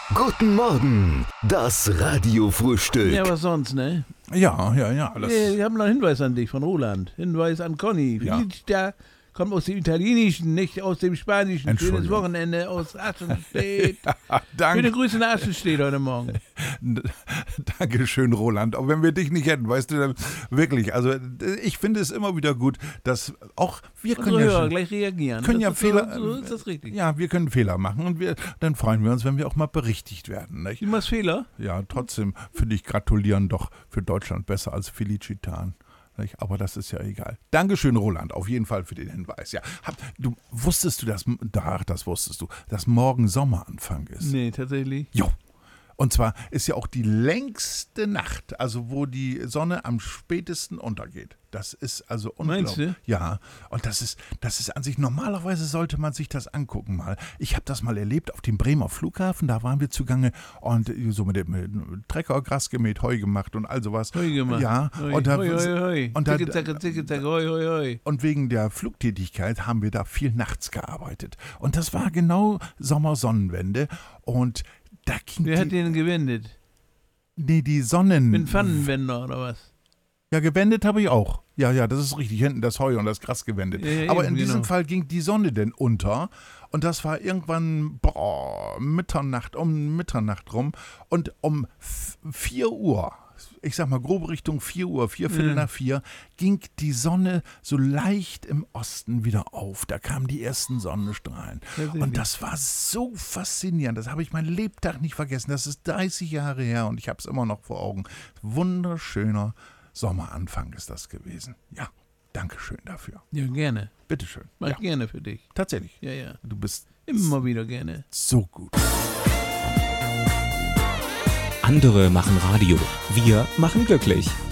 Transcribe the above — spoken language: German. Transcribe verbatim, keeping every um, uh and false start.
Guten Morgen, das Radiofrühstück. Ja, was sonst, ne? Ja, ja, ja. Das Wir haben noch einen Hinweis an dich von Roland. Hinweis an Conny. Ja. Da kommt aus dem Italienischen, nicht aus dem Spanischen. Schönes Entschuldigung. Wochenende aus Aschenstedt. Ja, danke. Schöne Grüße nach Aschenstedt heute Morgen. Dankeschön, Roland. Auch wenn wir dich nicht hätten, weißt du, dann wirklich. Also ich finde es immer wieder gut, dass auch wir können Unsere ja Hörer schon, gleich reagieren. können das ja ist Fehler. So, so ist das richtig. Ja, wir können Fehler machen und wir, dann freuen wir uns, wenn wir auch mal berichtigt werden. Nicht? Du machst Fehler? Ja, trotzdem finde ich gratulieren doch für Deutschland besser als Felicitan. Nicht? Aber das ist ja egal. Dankeschön, Roland, auf jeden Fall für den Hinweis. Ja, hab, du wusstest du, dass, ach, das wusstest du, dass morgen Sommeranfang ist? Nee, tatsächlich. Jo. Und zwar ist ja auch die längste Nacht, also wo die Sonne am spätesten untergeht. Das ist also unglaublich. Meinst du? Ja, und das ist, das ist an sich, normalerweise sollte man sich das angucken mal. Ich habe das mal erlebt auf dem Bremer Flughafen, da waren wir zugange und so mit dem, mit dem Trecker Gras gemäht, Heu gemacht und all sowas. Heu gemacht. Ja, Hoi, und, da, hoi, hoi, hoi. und, da, Zicke, zacke, zicke, zacke, hoi, hoi, hoi. und wegen der Flugtätigkeit haben wir da viel nachts gearbeitet. Und das war genau Sommersonnenwende und da ging Wer hat die, den gewendet? nee, die Sonnen... Mit Pfannenwender oder was? Ja, gewendet habe ich auch. Ja, ja, das ist richtig. Hinten das Heu und das Gras gewendet. Ja, ja, Aber eben, in diesem genau. Fall ging die Sonne denn unter. Und das war irgendwann, boah, Mitternacht, um Mitternacht rum. Und um vier Uhr, ich sag mal grob Richtung vier Uhr, vier Viertel Ja. nach vier, ging die Sonne so leicht im Osten wieder auf. Da kamen die ersten Sonnenstrahlen. Tatsächlich. Und das war so faszinierend. Das habe ich meinen Lebtag nicht vergessen. Das ist dreißig Jahre her und ich habe es immer noch vor Augen. Wunderschöner Sommeranfang ist das gewesen. Ja, danke schön dafür. Ja, gerne. Bitteschön. Mach Ja, ich gerne für dich. tatsächlich. Ja, ja. Du bist Immer wieder gerne. so gut. Andere machen Radio. Wir machen glücklich.